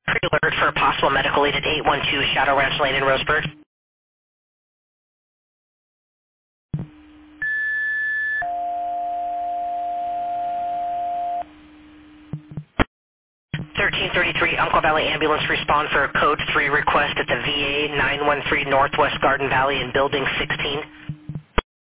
Pre-alert for a possible medical aid at 812 Shadow Ranch Lane in Roseburg. 1333 Umpqua Valley Ambulance respond for a Code 3 request at the VA 913 Northwest Garden Valley in Building 16.